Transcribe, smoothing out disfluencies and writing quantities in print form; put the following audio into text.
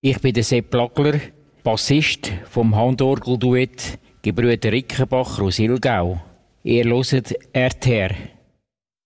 Ich bin der Sepp Lackler, Bassist vom Handorgelduett Gebrüder Rickenbacher aus Ilgau. Ihr hört RTR.